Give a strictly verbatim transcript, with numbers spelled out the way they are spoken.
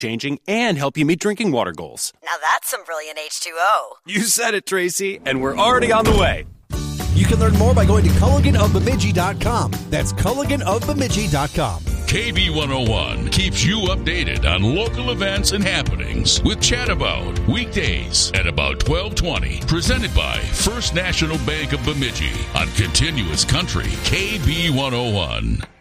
changing and help you meet drinking water goals. Now that's some brilliant H two O. You said it, Tracy, and we're already on the way. You can learn more by going to Culligan of Bemidji dot com. That's Culligan of Bemidji dot com. K B one oh one keeps you updated on local events and happenings with Chat About weekdays at about twelve twenty. Presented by First National Bank of Bemidji on Continuous Country K B one oh one.